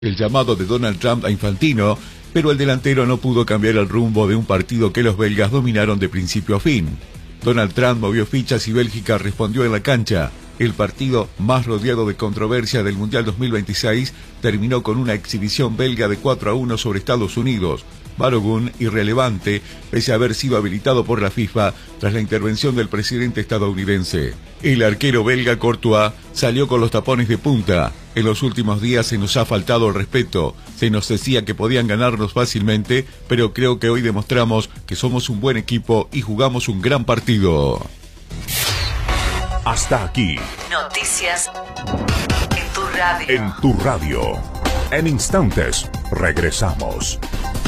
el llamado de Donald Trump a Infantino, pero el delantero no pudo cambiar el rumbo de un partido que los belgas dominaron de principio a fin. Donald Trump movió fichas y Bélgica respondió en la cancha. El partido más rodeado de controversia del Mundial 2026 terminó con una exhibición belga de 4-1 sobre Estados Unidos. Balogun, irrelevante, pese a haber sido habilitado por la FIFA tras la intervención del presidente estadounidense. El arquero belga Courtois salió con los tapones de punta. En los últimos días se nos ha faltado el respeto. Se nos decía que podían ganarnos fácilmente, pero creo que hoy demostramos que somos un buen equipo y jugamos un gran partido. Hasta aquí. Noticias en tu radio. En tu radio. En instantes, regresamos.